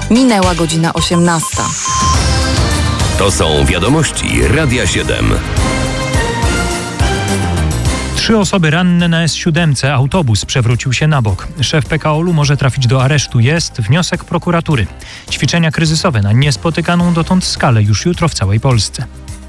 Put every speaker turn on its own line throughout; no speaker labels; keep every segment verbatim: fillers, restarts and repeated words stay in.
Minęła godzina osiemnasta.
To są wiadomości Radia siedem.
Trzy osoby ranne na S siedem. Autobus przewrócił się na bok. Szef P K O L u może trafić do aresztu. Jest wniosek prokuratury. Ćwiczenia kryzysowe na niespotykaną dotąd skalę już jutro w całej Polsce.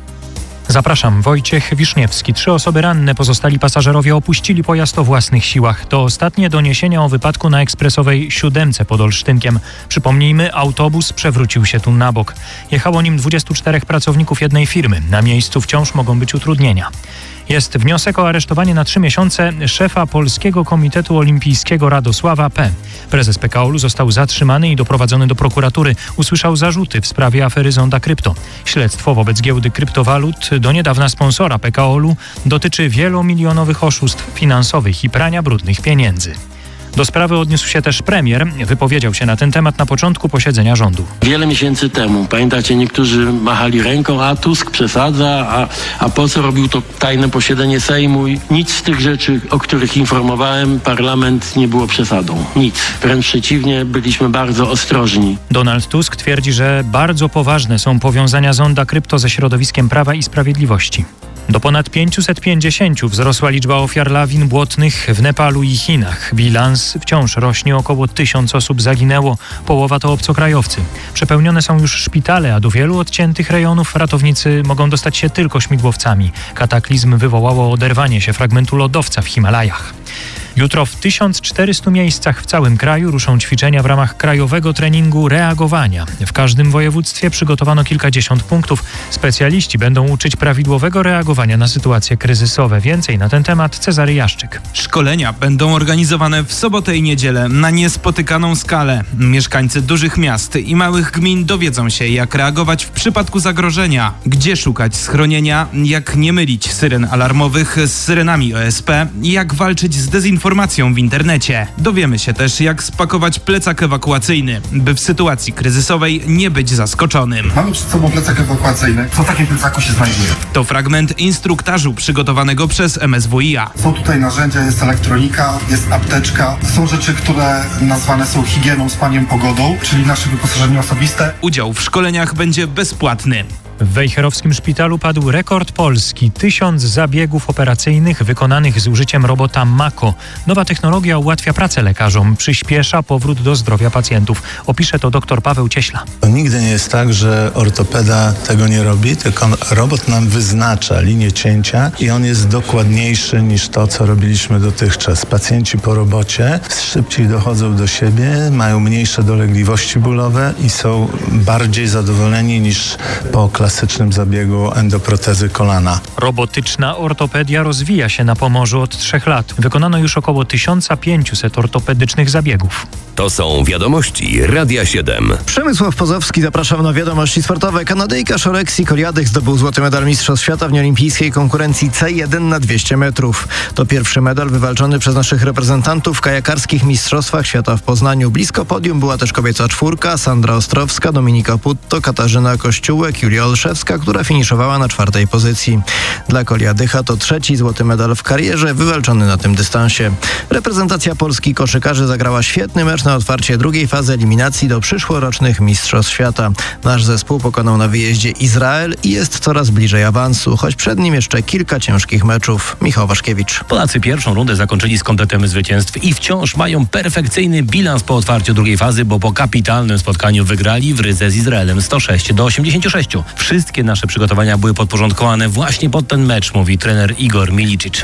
Zapraszam, Wojciech Wiszniewski. Trzy osoby ranne, pozostali pasażerowie opuścili pojazd o własnych siłach. To ostatnie doniesienia o wypadku na ekspresowej siódemce pod Olsztynkiem. Przypomnijmy, autobus przewrócił się tu na bok. Jechało nim dwudziestu czterech pracowników jednej firmy. Na miejscu wciąż mogą być utrudnienia. Jest wniosek o aresztowanie na trzy miesiące szefa Polskiego Komitetu Olimpijskiego Radosława P. Prezes P K O L u został zatrzymany i doprowadzony do prokuratury. Usłyszał zarzuty w sprawie afery Zonda Krypto. Śledztwo wobec giełdy kryptowalut, do niedawna sponsora P K O L u, dotyczy wielomilionowych oszustw finansowych i prania brudnych pieniędzy. Do sprawy odniósł się też premier. Wypowiedział się na ten temat na początku posiedzenia rządu.
Wiele miesięcy temu, pamiętacie, niektórzy machali ręką, a Tusk przesadza, a, a po co robił to tajne posiedzenie Sejmu? I nic z tych rzeczy, o których informowałem, parlament nie było przesadą. Nic. Wręcz przeciwnie, byliśmy bardzo ostrożni.
Donald Tusk twierdzi, że bardzo poważne są powiązania Zonda Krypto ze środowiskiem Prawa i Sprawiedliwości. Do ponad pięciuset pięćdziesięciu wzrosła liczba ofiar lawin błotnych w Nepalu i Chinach. Bilans wciąż rośnie, około tysiąc osób zaginęło, połowa to obcokrajowcy. Przepełnione są już szpitale, a do wielu odciętych rejonów ratownicy mogą dostać się tylko śmigłowcami. Kataklizm wywołało oderwanie się fragmentu lodowca w Himalajach. Jutro w tysiąc czterystu miejscach w całym kraju ruszą ćwiczenia w ramach krajowego treningu reagowania. W każdym województwie przygotowano kilkadziesiąt punktów. Specjaliści będą uczyć prawidłowego reagowania na sytuacje kryzysowe. Więcej na ten temat Cezary Jaszczyk.
Szkolenia będą organizowane w sobotę i niedzielę na niespotykaną skalę. Mieszkańcy dużych miast i małych gmin dowiedzą się, jak reagować w przypadku zagrożenia, gdzie szukać schronienia, jak nie mylić syren alarmowych z syrenami O S P, jak walczyć z dezinformacją w internecie. Dowiemy się też, jak spakować plecak ewakuacyjny, by w sytuacji kryzysowej nie być zaskoczonym.
Mamy przed sobą plecak ewakuacyjny. Co w takim plecaku się znajduje?
To fragment instruktażu przygotowanego przez M S W I A.
Są tutaj narzędzia, jest elektronika, jest apteczka. To są rzeczy, które nazwane są higieną, spaniem, pogodą, czyli nasze wyposażenie osobiste.
Udział w szkoleniach będzie bezpłatny.
W wejherowskim szpitalu padł rekord Polski. Tysiąc zabiegów operacyjnych wykonanych z użyciem robota Mako. Nowa technologia ułatwia pracę lekarzom, przyspiesza powrót do zdrowia pacjentów. Opisze to dr Paweł Cieśla.
To nigdy nie jest tak, że ortopeda tego nie robi, tylko robot nam wyznacza linię cięcia i on jest dokładniejszy niż to, co robiliśmy dotychczas. Pacjenci po robocie szybciej dochodzą do siebie, mają mniejsze dolegliwości bólowe i są bardziej zadowoleni niż po klasycznym klasycznym zabiegu endoprotezy kolana.
Robotyczna ortopedia rozwija się na Pomorzu od trzech lat. Wykonano już około tysiąc pięćset ortopedycznych zabiegów.
To są wiadomości Radia siedem.
Przemysław Pozowski, zapraszam na wiadomości sportowe. Kanadyjka Szoreksi Koliadych zdobył złoty medal Mistrzostw Świata w nieolimpijskiej konkurencji C jeden na dwieście metrów. To pierwszy medal wywalczony przez naszych reprezentantów w kajakarskich Mistrzostwach Świata w Poznaniu. Blisko podium była też kobieca czwórka, Sandra Ostrowska, Dominika Putto, Katarzyna Kościółek, Julia Olszewska, która finiszowała na czwartej pozycji. Dla Koliadycha to trzeci złoty medal w karierze wywalczony na tym dystansie. Reprezentacja Polski koszykarzy zagrała świetny mecz na otwarcie drugiej fazy eliminacji do przyszłorocznych Mistrzostw Świata. Nasz zespół pokonał na wyjeździe Izrael i jest coraz bliżej awansu, choć przed nim jeszcze kilka ciężkich meczów. Michał Waszkiewicz.
Polacy pierwszą rundę zakończyli z kompletem zwycięstw i wciąż mają perfekcyjny bilans po otwarciu drugiej fazy, bo po kapitalnym spotkaniu wygrali w Rydze z Izraelem sto sześć do osiemdziesięciu sześciu. Wszystkie nasze przygotowania były podporządkowane właśnie pod ten mecz, mówi trener Igor Milicic.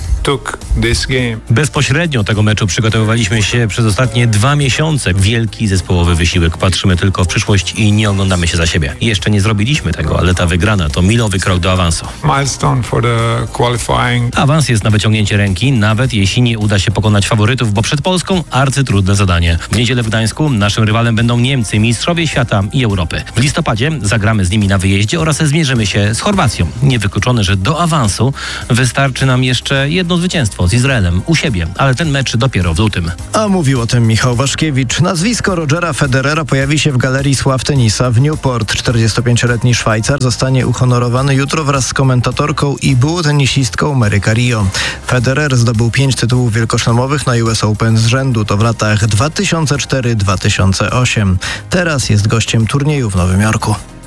Bezpośrednio tego meczu przygotowywaliśmy się przez ostatnie dwa miesiące. Wielki zespołowy wysiłek. Patrzymy tylko w przyszłość i nie oglądamy się za siebie. Jeszcze nie zrobiliśmy tego, ale ta wygrana to milowy krok do awansu. Awans jest na wyciągnięcie ręki, nawet jeśli nie uda się pokonać faworytów, bo przed Polską arcytrudne zadanie. W niedzielę w Gdańsku naszym rywalem będą Niemcy, mistrzowie świata i Europy. W listopadzie zagramy z nimi na wyjeździe oraz zmierzymy się z Chorwacją. Niewykluczone, że do awansu wystarczy nam jeszcze jedno zwycięstwo z Izraelem u siebie, ale ten mecz dopiero w lutym.
A mówił o tym Michał Michał Waszkiewicz. Nazwisko Rogera Federera pojawi się w Galerii Sław Tenisa w Newport. czterdziestopięcioletni Szwajcar zostanie uhonorowany jutro wraz z komentatorką i byłą tenisistką Mary Carillo. Federer zdobył pięć tytułów wielkoszlemowych na U S Open z rzędu. To w latach dwa tysiące cztery do dwa tysiące osiem. Teraz jest gościem turnieju w Nowym Jorku.